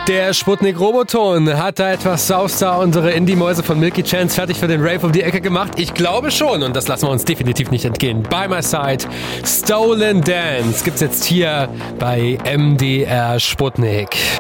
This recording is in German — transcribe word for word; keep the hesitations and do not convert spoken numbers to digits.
Der Sputnik Roboton hat da etwas Saustar unsere Indie-Mäuse von Milky Chance fertig für den Rave um die Ecke gemacht? Ich glaube schon und das lassen wir uns definitiv nicht entgehen. By My Side, Stolen Dance gibt's jetzt hier bei M D R Sputnik.